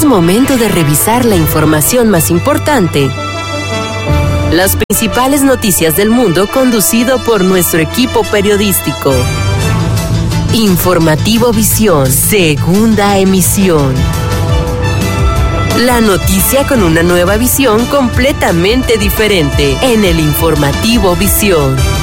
momento de revisar la información más importante. Las principales noticias del mundo conducido por nuestro equipo periodístico. Informativo Visión, segunda emisión. La noticia con una nueva visión completamente diferente en el Informativo Visión.